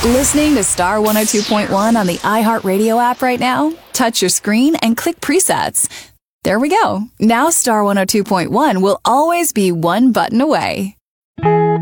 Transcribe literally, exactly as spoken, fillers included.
Listening to Star one oh two point one on the iHeartRadio app right now? Touch your screen and click presets. There we go. Now Star one oh two point one will always be one button away.